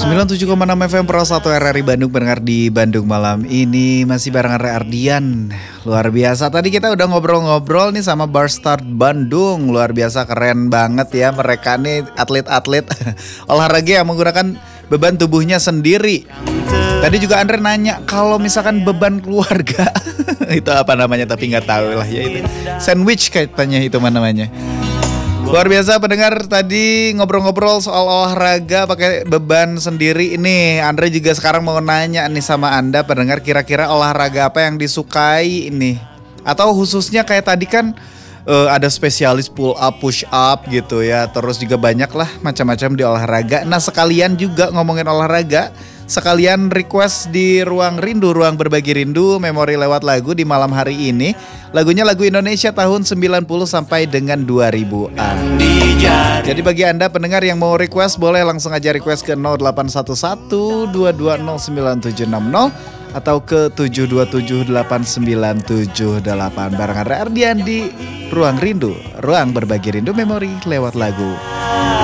97,6 FM Pro 1 RRI Bandung, pendengar di Bandung malam ini masih bareng Ardian. Luar biasa, tadi kita udah ngobrol-ngobrol nih sama Bar Start Bandung. Luar biasa, keren banget ya, mereka nih atlet-atlet olahraga yang menggunakan beban tubuhnya sendiri. Tadi juga Andre nanya kalau misalkan beban keluarga itu apa namanya, tapi nggak tahu lah ya, itu sandwich katanya itu mana namanya. Luar biasa pendengar, tadi ngobrol-ngobrol soal olahraga pakai beban sendiri. Ini Andre juga sekarang mau nanya nih sama Anda pendengar, kira-kira olahraga apa yang disukai ini? Atau khususnya kayak tadi kan ada spesialis pull up, push up gitu ya. Terus juga banyak lah macam-macam di olahraga. Nah sekalian juga ngomongin olahraga, sekalian request di Ruang Rindu, Ruang Berbagi Rindu, memori lewat lagu di malam hari ini. Lagunya lagu Indonesia tahun 90 sampai dengan 2000-an. Jadi bagi Anda pendengar yang mau request, boleh langsung aja request ke 0811 2209760 atau ke 7278978 bareng Ardian di Ruang Rindu, Ruang Berbagi Rindu, memori lewat lagu.